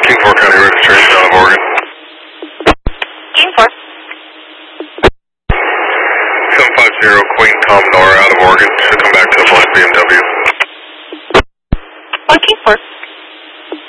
King 4 County registration out of Oregon. King 4. 750 Queen Commodore out of Oregon. Should come back to a black BMW.